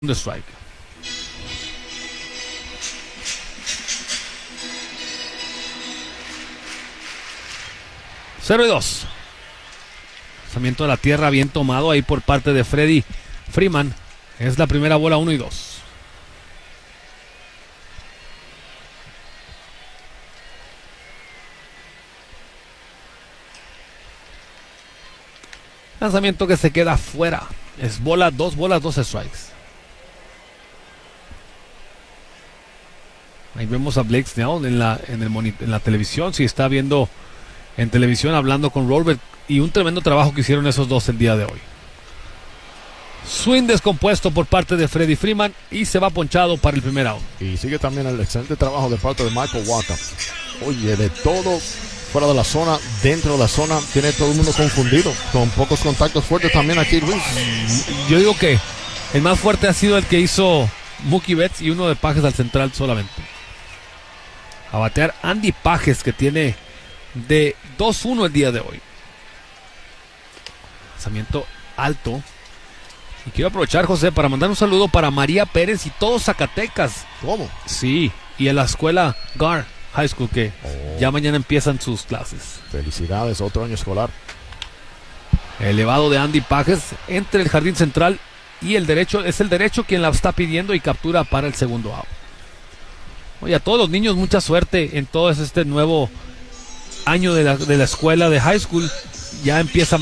de strike. Cero y 2. Lanzamiento de la tierra bien tomado ahí por parte de Freddie Freeman. Es la primera bola, 1 y 2. Lanzamiento que se queda fuera. Es bola, 2 bolas, 2 strikes. Ahí vemos a Blake Snell en la televisión. Si está viendo en televisión, hablando con Robert. Y un tremendo trabajo que hicieron esos dos el día de hoy. Swing descompuesto por parte de Freddie Freeman. Y se va ponchado para el primer out. Y sigue también el excelente trabajo de parte de Michael Wacha. Oye, de todo fuera de la zona, dentro de la zona, tiene todo el mundo confundido. Con pocos contactos fuertes también aquí, Luis. Yo digo que el más fuerte ha sido el que hizo Mookie Betts y uno de Pages al central solamente. A batear Andy Pages, que tiene de 2-1 el día de hoy. Lanzamiento alto. Y quiero aprovechar, José, para mandar un saludo para María Pérez y todos Zacatecas. ¿Cómo? Sí, y a la escuela Gar High School, que ya mañana empiezan sus clases. Felicidades, otro año escolar. Elevado de Andy Pages entre el jardín central y el derecho. Es el derecho quien la está pidiendo y captura para el segundo out. Oye, a todos los niños mucha suerte en todo este nuevo año de la escuela de high school. Ya empieza